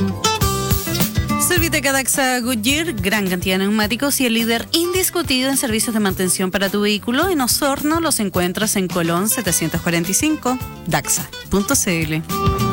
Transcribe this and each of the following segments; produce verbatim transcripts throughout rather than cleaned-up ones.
Serviteca Daxa Goodyear, gran cantidad de neumáticos y el líder indiscutido en servicios de mantención para tu vehículo. En Osorno los encuentras en Colón setecientos cuarenta y cinco, daxa punto c l.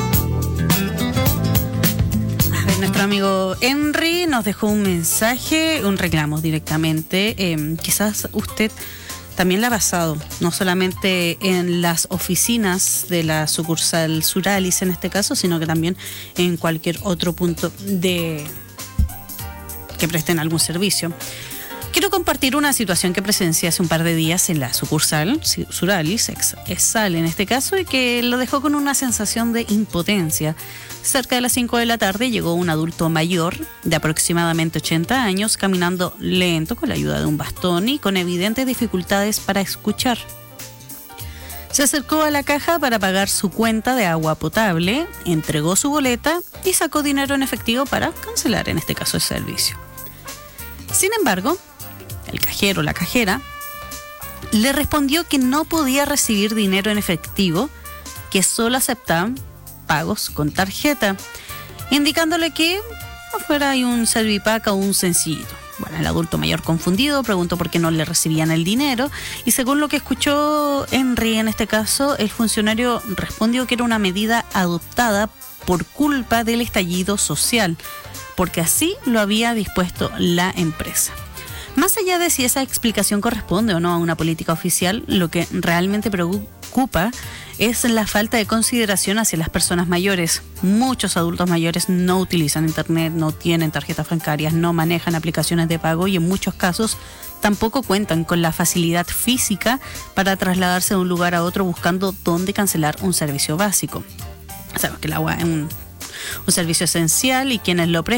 A ver, nuestro amigo Henry nos dejó un mensaje, un reclamo directamente. Eh, quizás usted también la ha pasado, no solamente en las oficinas de la sucursal Suralis en este caso, sino que también en cualquier otro punto de que presten algún servicio. Quiero compartir una situación que presencié hace un par de días en la sucursal Suralis, ex Sal en este caso, y que lo dejó con una sensación de impotencia. Cerca de las cinco de la tarde llegó un adulto mayor de aproximadamente ochenta años caminando lento con la ayuda de un bastón y con evidentes dificultades para escuchar. Se acercó a la caja para pagar su cuenta de agua potable, entregó su boleta y sacó dinero en efectivo para cancelar en este caso el servicio. Sin embargo, el cajero o la cajera le respondió que no podía recibir dinero en efectivo, que solo aceptaban pagos con tarjeta, indicándole que afuera hay un Servipack o un sencillito. Bueno, el adulto mayor confundido preguntó por qué no le recibían el dinero y según lo que escuchó Henry en este caso, el funcionario respondió que era una medida adoptada por culpa del estallido social, porque así lo había dispuesto la empresa. Más allá de si esa explicación corresponde o no a una política oficial, lo que realmente preocupa es la falta de consideración hacia las personas mayores. Muchos adultos mayores no utilizan internet, no tienen tarjetas bancarias, no manejan aplicaciones de pago y en muchos casos tampoco cuentan con la facilidad física para trasladarse de un lugar a otro buscando dónde cancelar un servicio básico. Sabemos que el agua es un, un servicio esencial y quienes lo prestan